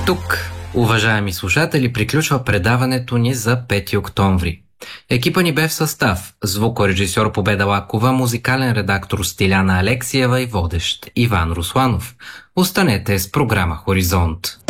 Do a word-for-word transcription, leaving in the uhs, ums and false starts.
Тук, уважаеми слушатели, приключва предаването ни за пети октомври. Екипа ни бе в състав: звукорежисьор Победа Лакова, музикален редактор Стиляна Алексиева и водещ Иван Русланов. Останете с програма Хоризонт.